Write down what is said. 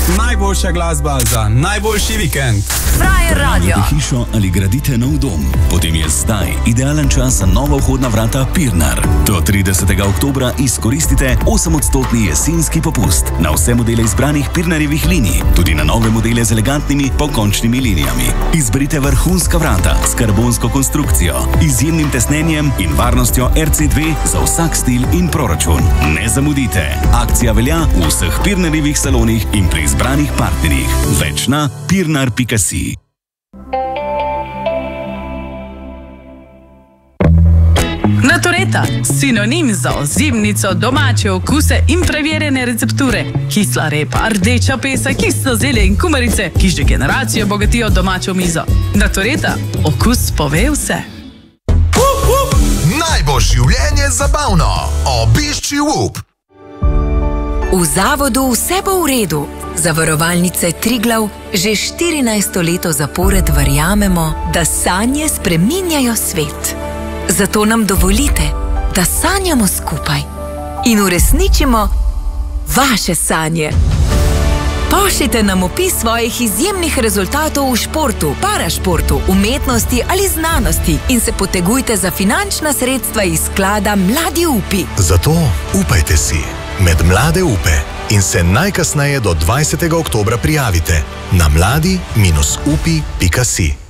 Najboljša glasba za najboljši vikend. Frajer Radio. Gradite hišo ali gradite nov dom? Potem je zdaj idealen čas za nova vhodna vrata Pirnar. Do 30. oktobra izkoristite 8% jesenski popust na vse modele izbranih Pirnarjevih linij, tudi na nove modele z elegantnimi pokončnimi linijami. Izberite vrhunska vrata s karbonsko konstrukcijo, izjemnim tesnenjem in varnostjo RC2 za vsak stil in proračun. Ne zamudite! Akcija velja v vseh Pirnarjevih salonih in pri izbranih partnerjih. Več na pirnar.si. Natureta, sinonim za ozimnico, domače okuse in preverjene recepture. Kisla repa, rdeča pesa, kislo zelje in kumarice, ki že generacijo bogatijo domačo mizo. Natureta, okus pove vse. Naj bo življenje zabavno. Obišči UP. V zavodu Vse bo v redu. Zavarovalnice Triglav že 14. leto zapored verjamemo, da sanje spreminjajo svet. Zato nam dovolite, da sanjamo skupaj in uresničimo vaše sanje. Pošljite nam opis svojih izjemnih rezultatov v športu, parašportu, umetnosti ali znanosti in se potegujte za finančna sredstva iz sklada Mladi upi. Zato upajte si med Mlade upe in se najkasneje do 20. oktobra prijavite na mladi-upi.si.